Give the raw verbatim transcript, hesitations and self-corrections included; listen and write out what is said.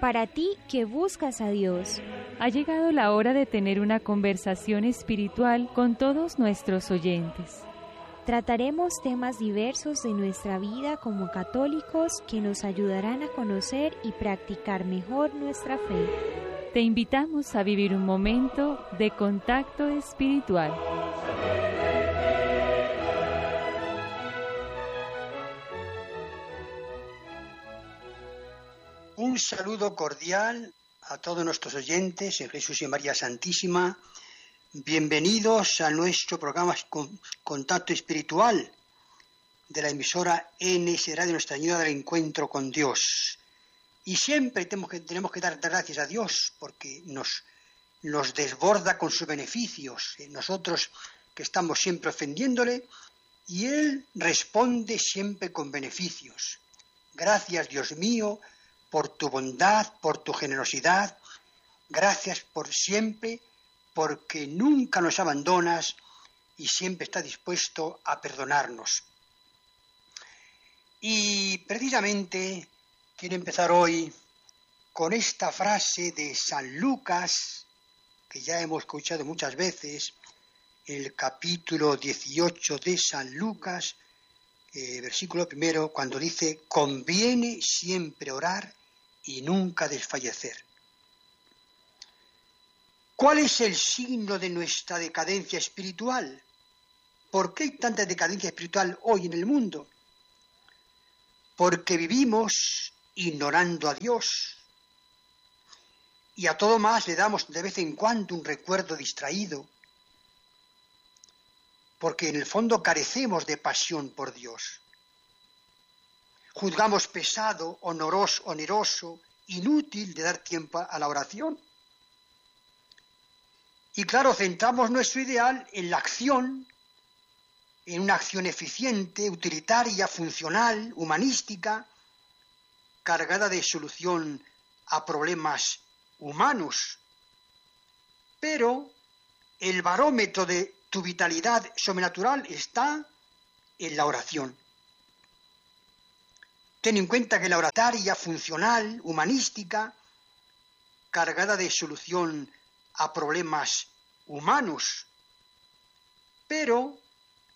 Para ti que buscas a Dios, ha llegado la hora de tener una conversación espiritual con todos nuestros oyentes. Trataremos temas diversos de nuestra vida como católicos que nos ayudarán a conocer y practicar mejor nuestra fe. Te invitamos a vivir un momento de contacto espiritual. Un saludo cordial a todos nuestros oyentes en Jesús y María Santísima. Bienvenidos a nuestro programa Contacto Espiritual de la emisora N S Radio Nuestra Señora del Encuentro con Dios. Y siempre tenemos que, tenemos que dar gracias a Dios porque nos, nos desborda con sus beneficios. Nosotros que estamos siempre ofendiéndole y Él responde siempre con beneficios. Gracias, Dios mío, por tu bondad, por tu generosidad. Gracias por siempre, porque nunca nos abandonas y siempre estás dispuesto a perdonarnos. Y precisamente quiero empezar hoy con esta frase de San Lucas, que ya hemos escuchado muchas veces, el capítulo dieciocho de San Lucas, eh, versículo primero, cuando dice: conviene siempre orar y nunca desfallecer. ¿Cuál es el signo de nuestra decadencia espiritual? ¿Por qué hay tanta decadencia espiritual hoy en el mundo? Porque vivimos ignorando a Dios y a todo más le damos de vez en cuando un recuerdo distraído, porque en el fondo carecemos de pasión por Dios. Juzgamos pesado, oneroso, oneroso, inútil de dar tiempo a la oración. Y claro, centramos nuestro ideal en la acción, en una acción eficiente, utilitaria, funcional, humanística, cargada de solución a problemas humanos. Pero el barómetro de tu vitalidad sobrenatural está en la oración. Ten en cuenta que la oratoria funcional, humanística, cargada de solución a problemas humanos, pero